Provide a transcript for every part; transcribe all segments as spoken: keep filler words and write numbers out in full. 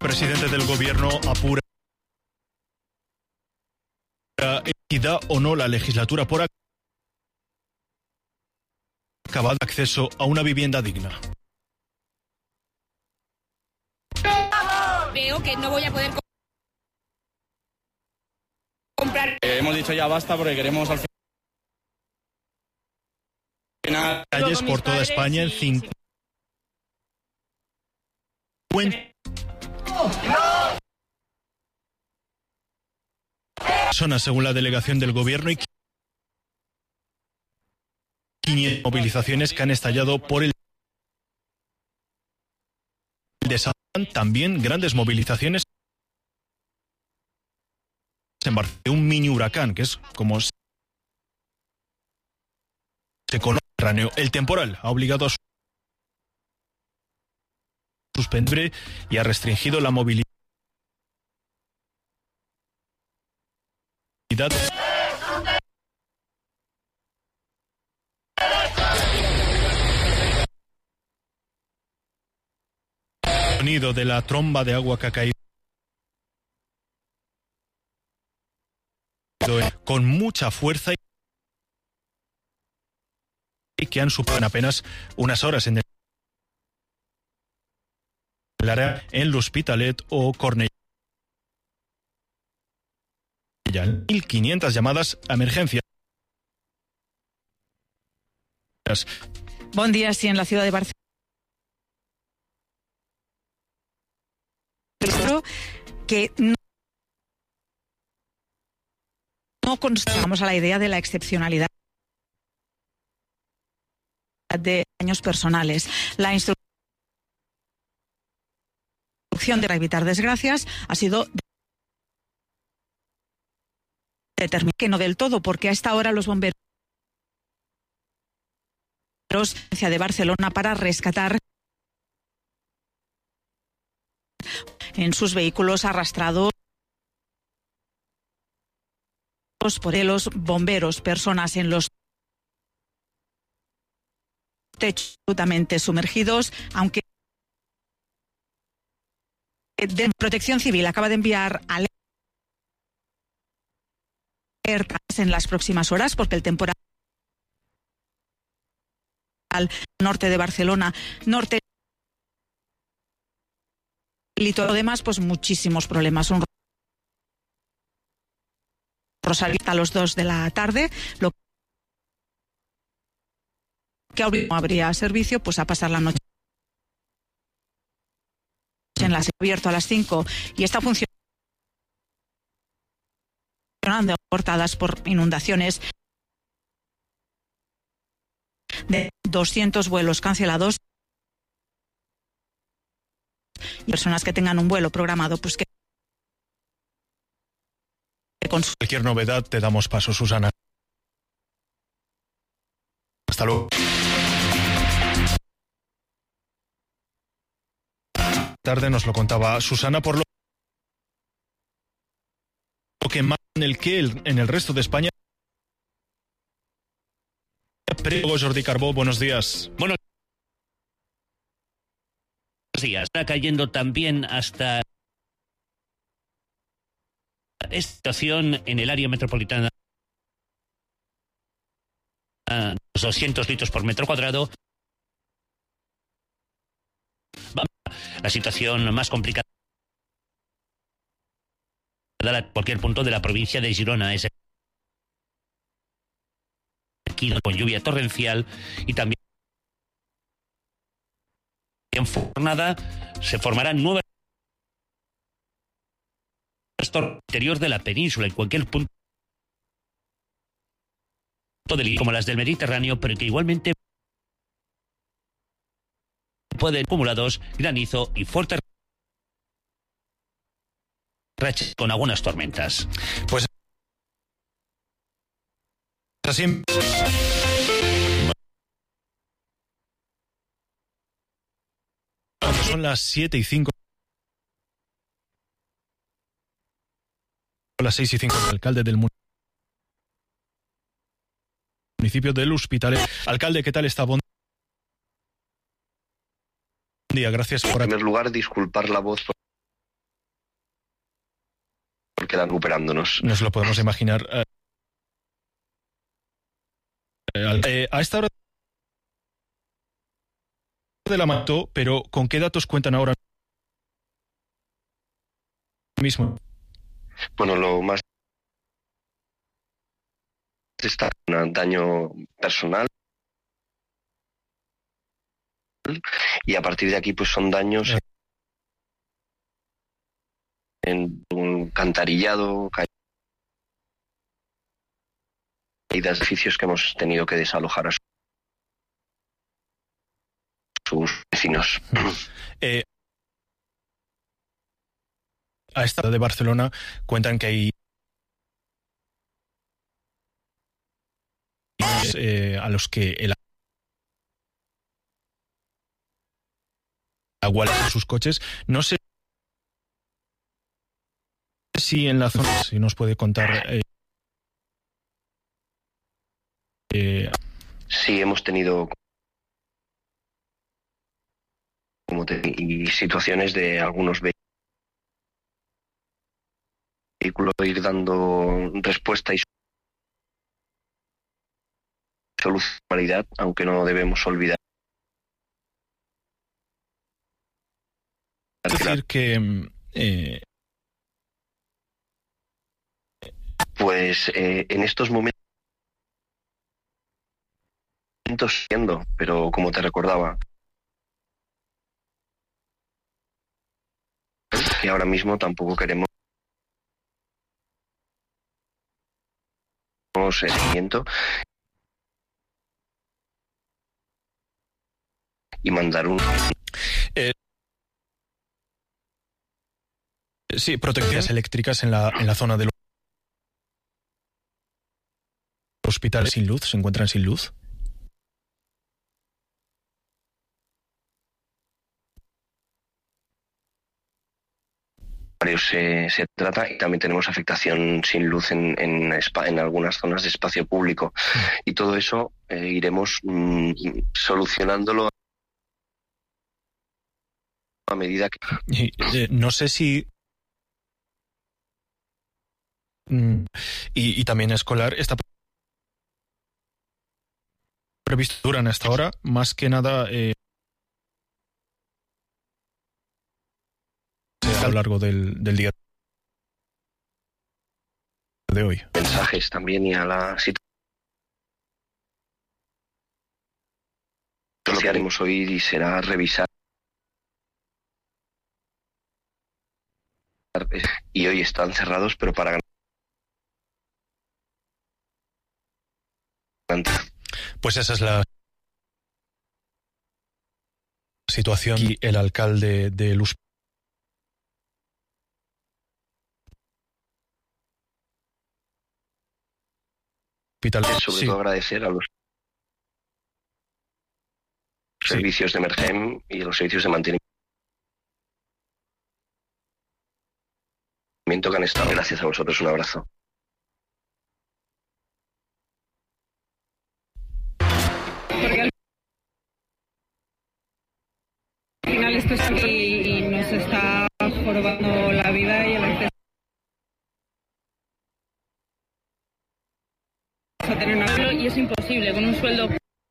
Presidente del Gobierno apura equidad o no la legislatura por acabado acceso a una vivienda digna. Veo que no voy a poder comprar. Eh, hemos dicho ya basta porque queremos al final Calles por toda España en cincuenta personas según la delegación del Gobierno y quinientas movilizaciones que han estallado por el desastre. También grandes movilizaciones en Barcelona de un mini huracán, que es como se conoce. El temporal ha obligado a suspender y ha restringido la movilidad. El sonido de la tromba de agua que ha caído con mucha fuerza y que han superado en apenas unas horas en el área en l'Hospitalet o Cornellà. mil quinientas llamadas a emergencia. Buen día, sí, en la ciudad de Barcelona. Que no, no constamos a la idea de la excepcionalidad de daños personales. La instrucción de evitar desgracias ha sido determinada, que no del todo, porque a esta hora los bomberos de Barcelona para rescatar en sus vehículos arrastrados por los bomberos, personas en los techos absolutamente sumergidos, aunque de Protección Civil acaba de enviar alertas en las próximas horas porque el temporal al norte de Barcelona, norte y todo lo demás, pues muchísimos problemas. Un Rosario a las dos de la tarde, lo que no habría servicio, pues a pasar la noche en las abierto a las cinco y está funcionando cortadas por inundaciones de doscientos vuelos cancelados y personas que tengan un vuelo programado, pues que con cualquier novedad te damos paso, Susana. Hasta luego. Tarde nos lo contaba Susana, por lo que más en el que el, en el resto de España. Jordi Carbó, buenos días. Buenos días. Está cayendo también hasta esta situación en el área metropolitana. A doscientos litros por metro cuadrado. La situación más complicada de cualquier punto de la provincia de Girona es aquí con lluvia torrencial y también en jornada se formarán nuevas tormentas interior de la península en cualquier punto del como las del Mediterráneo, pero que igualmente pueden acumulados granizo y fuertes rachas con algunas tormentas. Pues así son las siete y cinco, las seis y cinco. El alcalde del municipio del Hospitalet. Alcalde, ¿qué tal está? Buen día, gracias por... En primer lugar, disculpar la voz quedan recuperándonos. Nos lo podemos imaginar. Eh, eh, a esta hora de la mató, pero ¿con qué datos cuentan ahora mismo? Bueno, lo más está un daño personal y a partir de aquí pues son daños en un cantarillado, caídas de edificios que hemos tenido que desalojar a sus vecinos. Eh, a esta de Barcelona cuentan que hay eh, a los que el agua en sus coches. No sé si en la zona, si nos puede contar. Eh, eh, sí, hemos tenido como te, y situaciones de algunos vehículos ir dando respuesta y solucionalidad, aunque no debemos olvidar. Es decir, que eh, pues eh, en estos momentos siendo, pero como te recordaba, que ahora mismo tampoco queremos seguimiento y mandar un eh, sí, protecciones eléctricas en la en la zona del hospital sin luz, se encuentran sin luz. Se, se trata y también tenemos afectación sin luz en, en, en algunas zonas de espacio público y todo eso eh, iremos mm, solucionándolo a medida que... Y, eh, no sé si mm, y, y también escolar está previsto duran hasta ahora más que nada eh, a lo largo del, del día de hoy. Mensajes también y a la situación. Lo que haremos hoy será revisar y hoy están cerrados, pero para pues esa es la situación y el alcalde de Luz sobre sí. todo agradecer a los sí. servicios de Emergem y los servicios de mantenimiento que han estado. Gracias a vosotros, un abrazo. Porque al final esto está aquí y nos está jorobando la vida y el acceso a tener un sueldo y es imposible con un sueldo.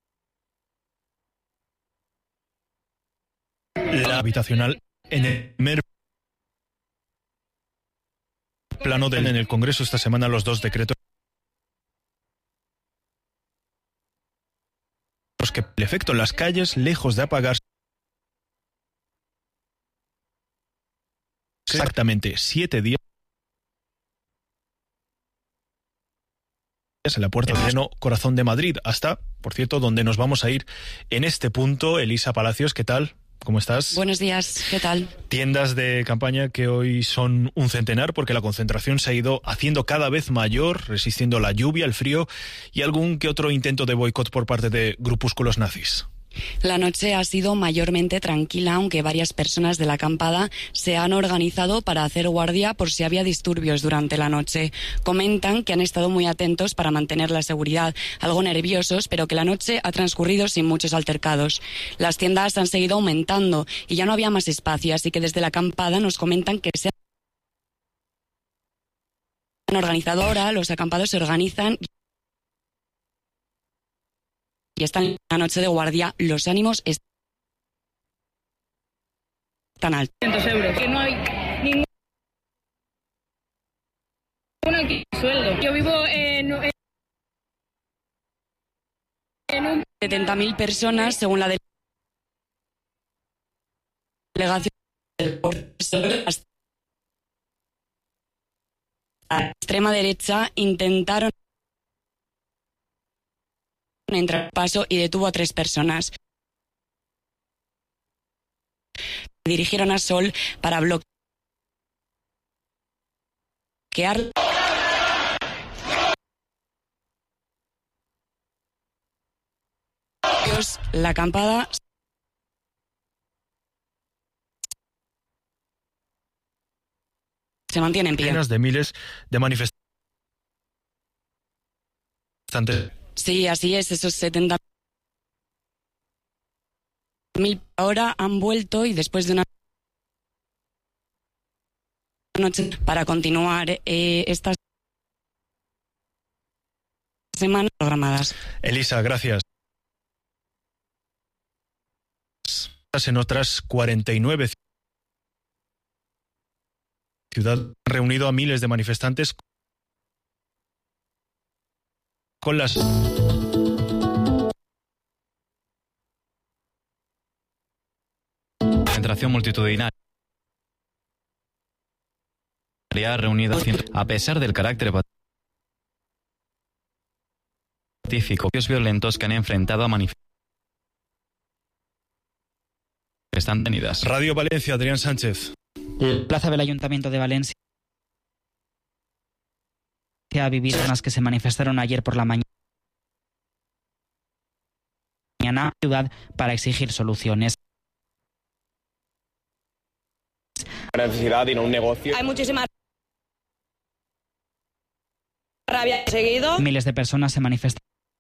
La habitacional en el primer plano del en el Congreso esta semana los dos decretos los que el efecto en las calles lejos de apagarse exactamente siete días en la Puerta del Pleno Corazón de Madrid, hasta, por cierto, donde nos vamos a ir en este punto. Elisa Palacios, ¿qué tal? ¿Cómo estás? Buenos días, ¿qué tal? Tiendas de campaña que hoy son un centenar porque la concentración se ha ido haciendo cada vez mayor, resistiendo la lluvia, el frío y algún que otro intento de boicot por parte de grupúsculos nazis. La noche ha sido mayormente tranquila, aunque varias personas de la acampada se han organizado para hacer guardia por si había disturbios durante la noche. Comentan que han estado muy atentos para mantener la seguridad, algo nerviosos, pero que la noche ha transcurrido sin muchos altercados. Las tiendas han seguido aumentando y ya no había más espacio, así que desde la acampada nos comentan que se organizadora, los acampados se organizan y están en la noche de guardia. Los ánimos están altos. doscientos euros. Que no hay ningún aquí sueldo. Yo vivo en, en un... setenta mil personas, según la delegación de la extrema derecha, intentaron entrar al paso y detuvo a tres personas. Se dirigieron a Sol para bloquear la acampada. Se mantiene en pie. Decenas de miles de manifestantes. Sí, así es, esos setenta mil ahora han vuelto y después de una noche para continuar eh, estas semanas programadas. Elisa, gracias. En otras cuarenta y nueve ciudades han reunido a miles de manifestantes con las concentración multitudinaria reunida a pesar del carácter pacífico, los violentos que han enfrentado a manifestantes están tenidas. Radio Valencia, Adrián Sánchez. La plaza del Ayuntamiento de Valencia ha vivido personas que se manifestaron ayer por la mañana en la ciudad para exigir soluciones. La necesidad de ir a un negocio. Hay muchísima rabia seguido. Miles de personas se manifestaron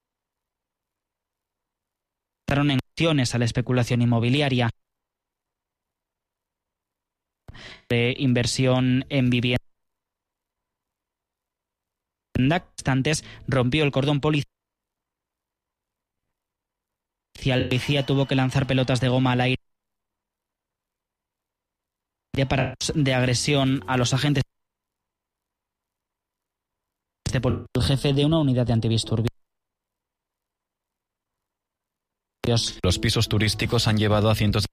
en acciones a la especulación inmobiliaria, de inversión en vivienda. Instantes rompió el cordón policial. La policía tuvo que lanzar pelotas de goma al aire para de agresión a los agentes. El jefe de una unidad de antidisturbios. Los pisos turísticos han llevado a cientos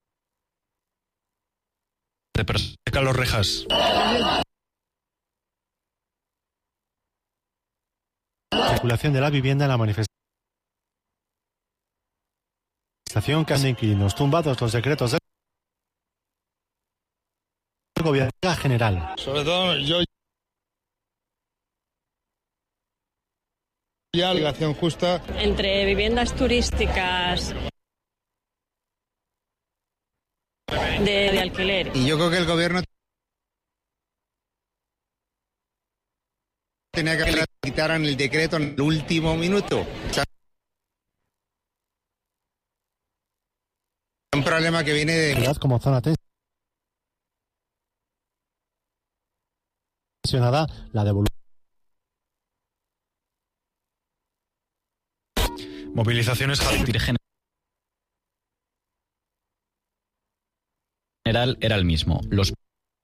de personas. Carlos Rejas. Circulación de la vivienda en la manifestación que han de inquilinos tumbados los decretos del gobierno general. Sobre todo yo ya ligación justa entre viviendas turísticas de, de alquiler. Y yo creo que el gobierno tenía que le quitaran el decreto en el último minuto. O sea, un problema que viene de como zona tensionada, la devolución. Movilizaciones general era el mismo. Los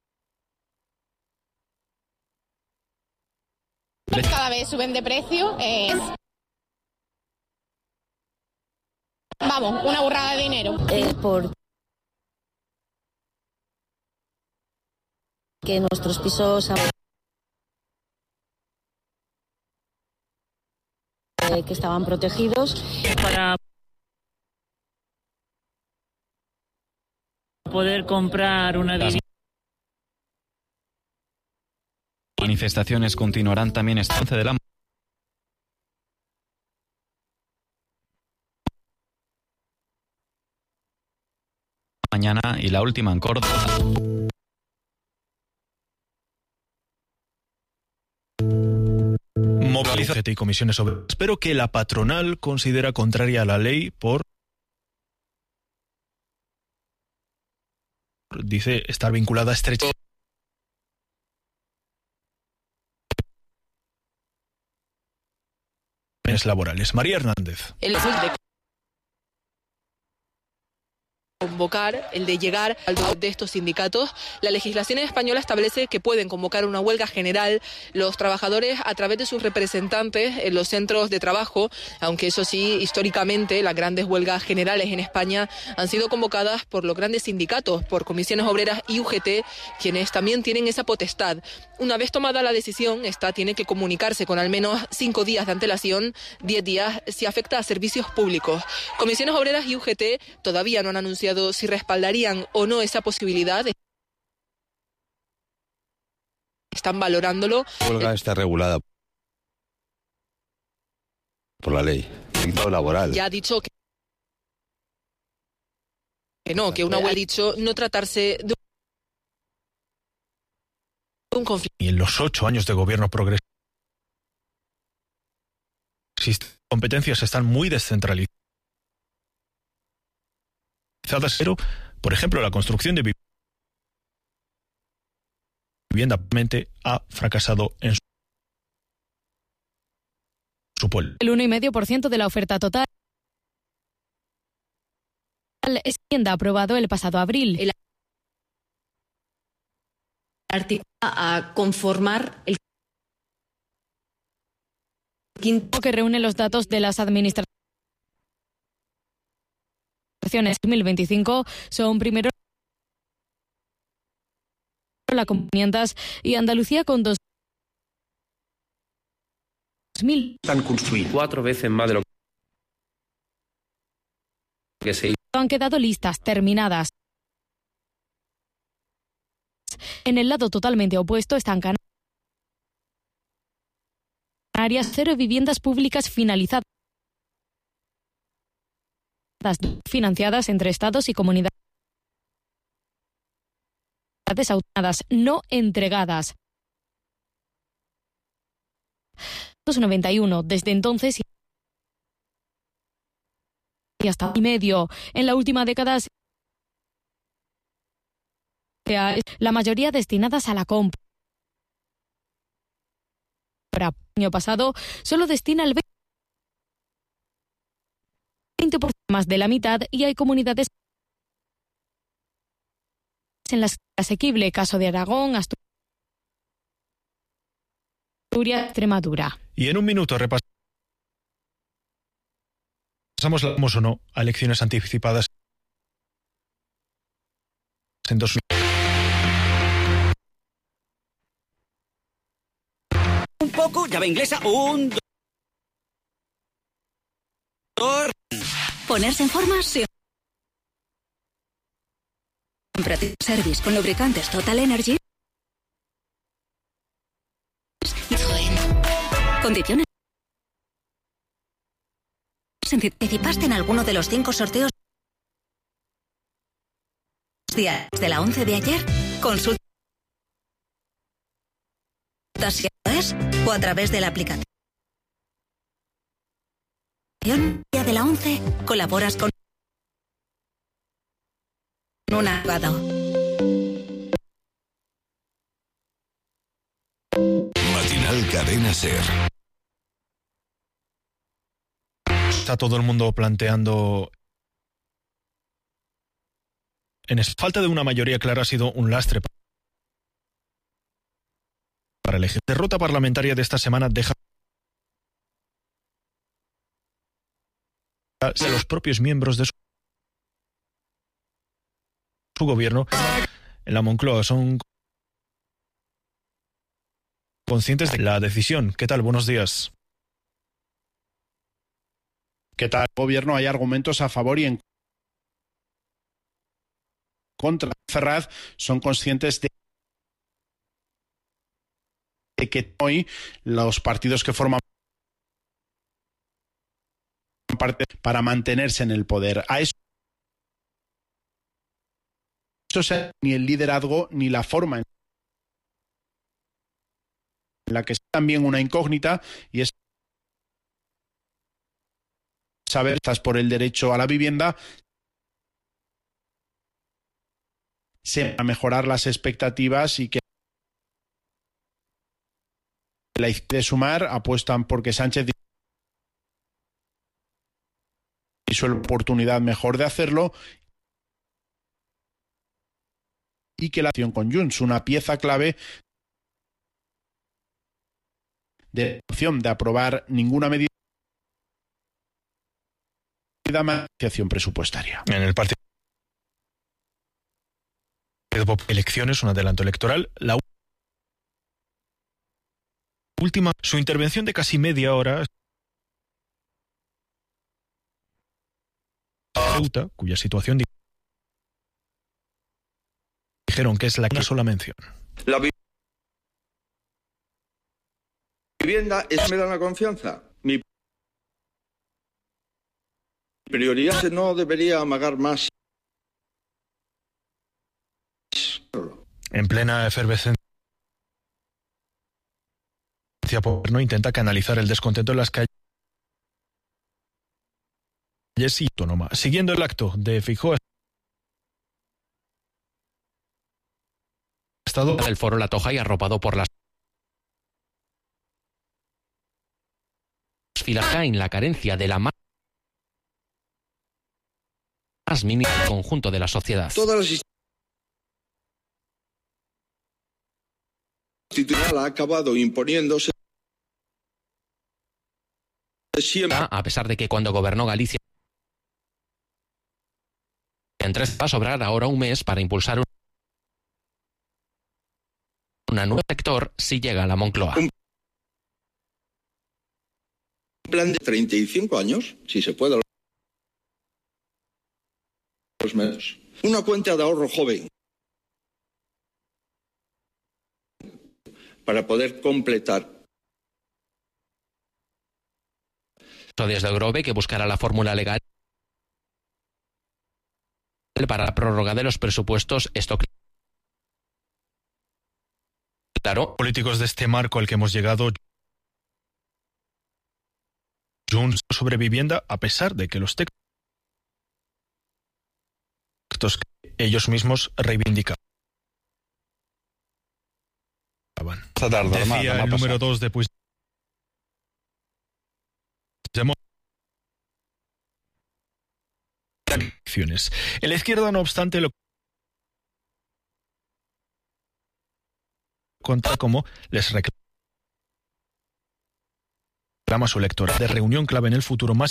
cada vez suben de precio. Eh, vamos, una burrada de dinero. Eh, por que nuestros pisos eh, que estaban protegidos para poder comprar una vivienda. Manifestaciones continuarán también esta once de la mañana y la última en Córdoba. Movilización y comisiones sobre. Espero que la patronal considera contraria a la ley por dice estar vinculada a estrecho condiciones laborales. María Hernández. El de convocar, el de llegar al de estos sindicatos, la legislación española establece que pueden convocar una huelga general los trabajadores a través de sus representantes en los centros de trabajo, aunque eso sí, históricamente las grandes huelgas generales en España han sido convocadas por los grandes sindicatos, por comisiones obreras y U G T, quienes también tienen esa potestad. Una vez tomada la decisión, esta tiene que comunicarse con al menos cinco días de antelación, diez días si afecta a servicios públicos. Comisiones obreras y U G T todavía no han anunciado si respaldarían o no esa posibilidad. Están valorándolo. La huelga está regulada por la ley, dictado laboral. Ya ha dicho que, que no, que una huelga ha dicho no tratarse de un conflicto. Y en los ocho años de gobierno progresista, las competencias están muy descentralizadas. Pero, por ejemplo, la construcción de vivienda ha fracasado en su pueblo. El uno coma cinco por ciento de la oferta total es vivienda aprobado el pasado abril. El artículo a conformar el quinto que reúne los datos de las administraciones dos mil veinticinco son primero la quinientas y Andalucía con dos mil. Están construidos cuatro veces más de lo que se hizo. Han quedado listas, terminadas. En el lado totalmente opuesto están Canarias, cero viviendas públicas finalizadas, financiadas entre estados y comunidades autónomas, no entregadas. noventa y uno, desde entonces y hasta y medio. En la última década, la mayoría destinadas a la compra. El año pasado solo destina el veinte por ciento, más de la mitad, y hay comunidades en las que es asequible, caso de Aragón, Asturias, Extremadura. Y en un minuto repasamos o no a elecciones anticipadas en dos. Un poco, llave inglesa, un dos. Ponerse en forma sí. Practic Service con lubricantes Total Energy. Condiciones. ¿Participaste en alguno de los cinco sorteos días de la once de ayer? Consulta si es o a través de la aplicación. Día de la once, colaboras con un abogado. Matinal Cadena SER. Está todo el mundo planteando. En falta de una mayoría clara ha sido un lastre para elegir. Derrota parlamentaria de esta semana deja a los propios miembros de su, su gobierno en la Moncloa. Son conscientes de la decisión. ¿Qué tal? Buenos días. ¿Qué tal? Gobierno, hay argumentos a favor y en contra. Ferraz son conscientes de que hoy los partidos que forman parte para mantenerse en el poder. A eso, eso ni el liderazgo ni la forma en la que es también una incógnita, y es saber estás por el derecho a la vivienda, a mejorar las expectativas y que la izquierda de Sumar apuestan porque Sánchez hizo la oportunidad mejor de hacerlo y que la acción con Junts, una pieza clave de la opción de aprobar ninguna medida de financiación presupuestaria. En el partido elecciones, un adelanto electoral, la última, su intervención de casi media hora, Ceuta, cuya situación dijeron que es la una sola mención. La vivienda es me da la confianza. Mi prioridad no debería amagar más. En plena efervescencia, no intenta canalizar el descontento en las calles y autónoma. Siguiendo el acto de Feijóo, estado del Foro La Toja y arropado por las filas en la carencia de la más mínima del conjunto de la sociedad. Todas las instituciones ha acabado imponiéndose siempre. A pesar de que cuando gobernó Galicia en tres va a sobrar ahora un mes para impulsar un una nueva sector si llega a la Moncloa. Un plan de treinta y cinco años, si se puede, los meses. Una cuenta de ahorro joven para poder completar. Desde Grove que buscará la fórmula legal para la prórroga de los presupuestos. Esto claro. Políticos de este marco al que hemos llegado, Junts sobre vivienda, a pesar de que los textos que ellos mismos reivindicaban. Decía el número dos de Puigdemont. En la izquierda, no obstante, lo contra como les reclama su lectora de reunión clave en el futuro más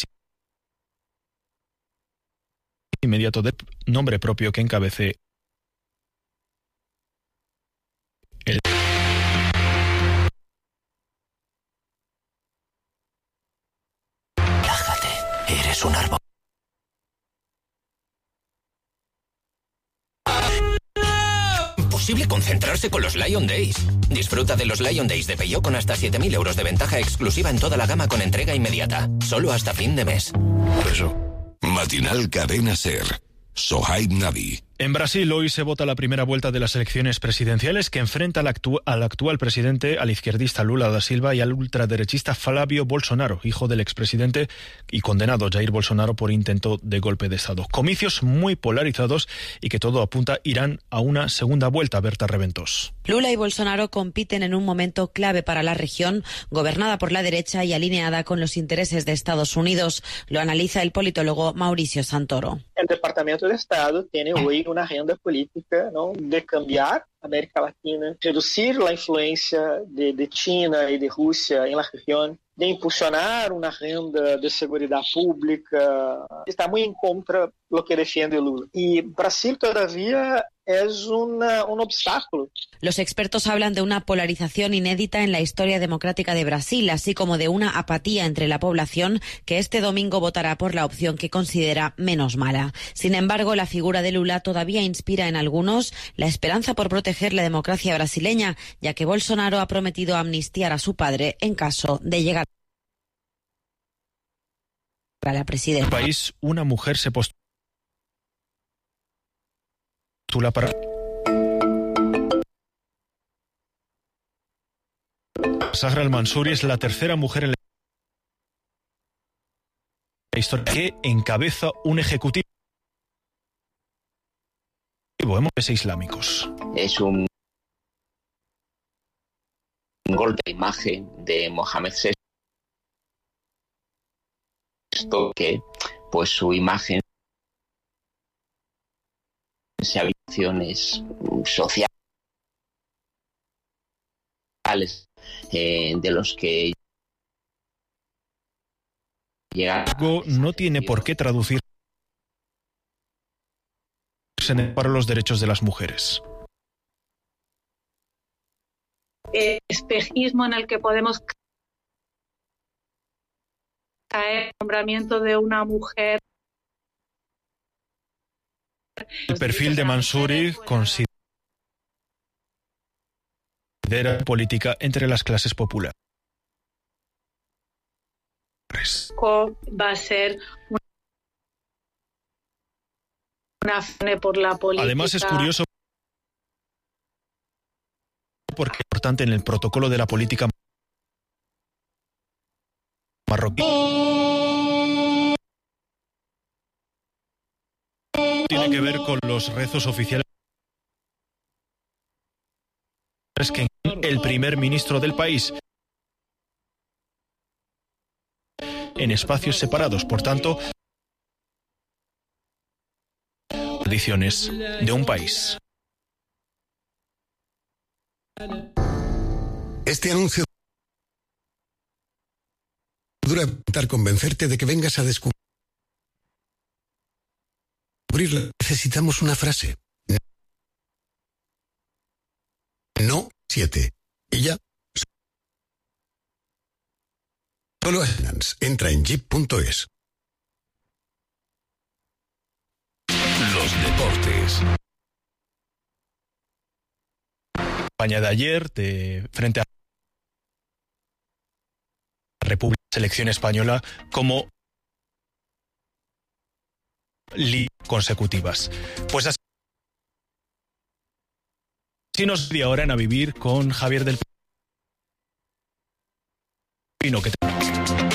inmediato de nombre propio que encabece el Relájate, eres un árbol. Imposible concentrarse con los Lion Days. Disfruta de los Lion Days de Peugeot con hasta siete mil euros de ventaja exclusiva en toda la gama con entrega inmediata. Solo hasta fin de mes. Eso. Matinal Cadena Ser. Sohaib Navi. En Brasil hoy se vota la primera vuelta de las elecciones presidenciales que enfrenta al, actu- al actual presidente, al izquierdista Lula da Silva y al ultraderechista Flávio Bolsonaro, hijo del expresidente y condenado Jair Bolsonaro por intento de golpe de Estado. Comicios muy polarizados y que todo apunta irán a una segunda vuelta. Berta Reventos. Lula y Bolsonaro compiten en un momento clave para la región, gobernada por la derecha y alineada con los intereses de Estados Unidos. Lo analiza el politólogo Mauricio Santoro. El Departamento de Estado tiene hoy una agenda política, ¿no?, de cambiar América Latina, reducir la influencia de, de China y de Rusia en la región, de impulsionar una agenda de seguridad pública. Está muy en contra de lo que defiende Lula. Y Brasil todavía es una, un obstáculo. Los expertos hablan de una polarización inédita en la historia democrática de Brasil, así como de una apatía entre la población que este domingo votará por la opción que considera menos mala. Sin embargo, la figura de Lula todavía inspira en algunos la esperanza por proteger la democracia brasileña, ya que Bolsonaro ha prometido amnistiar a su padre en caso de llegar a la presidencia. En el país, una mujer se postula para Sahra Al-Mansouri es la tercera mujer en la historia que encabeza un ejecutivo en países islámicos. Es un golpe de imagen de Mohamed sexto que pues su imagen, acciones sociales eh, de los que llegan. No tiene por qué traducirse para los derechos de las mujeres. El espejismo en el que podemos caer, el nombramiento de una mujer. El perfil de Mansouri considera política entre las clases populares. Va a ser una fane por la política. Además es curioso porque es importante en el protocolo de la política marroquí. Tiene que ver con los rezos oficiales que el primer ministro del país en espacios separados, por tanto, tradiciones de un país. Este anuncio dura intentar convencerte de que vengas a descubrirla. Necesitamos una frase. No, siete. Y ya. Solo entra en jeep punto es. Los deportes. España de ayer, de frente a la República, selección española, como li consecutivas. Pues así nos dio ahora en A Vivir con Javier del Pino, que